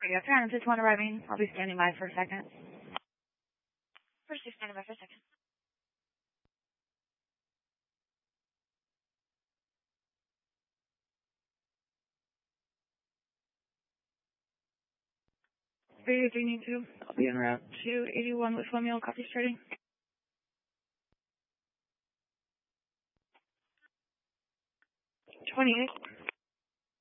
Radio 361 arriving. I'll be standing by for a second. First, you're standing by for a second. Radio 392. I'll be en route. 281 with Romeo, copy starting.